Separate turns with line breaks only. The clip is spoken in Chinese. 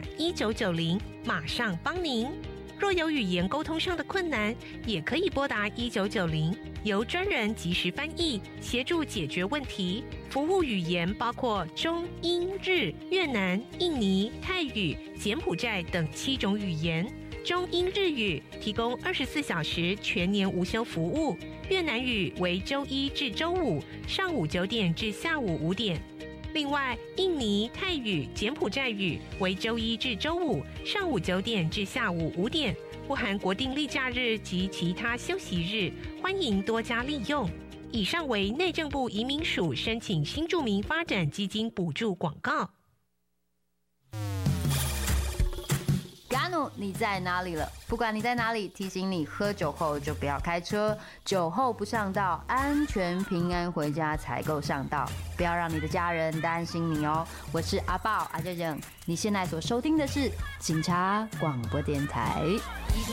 1990，马上帮您。若有语言沟通上的困难，也可以拨打1990，由专人及时翻译，协助解决问题。服务语言包括中、英、日、越南、印尼、泰语、柬埔寨等7种语言。中英日语提供24小时全年无休服务，越南语为周一至周五上午9点至下午5点。另外，印尼、泰语、柬埔寨语为周一至周五上午9点至下午5点，不含国定例假日及其他休息日，欢迎多加利用。以上为内政部移民署申请新住民发展基金补助广告。
嘎努，你在哪里了？不管你在哪里，提醒你喝酒后就不要开车，酒后不上道，安全平安回家才够上道。不要让你的家人担心你哦。我是阿豹阿正正，你现在所收听的是警察广播电台。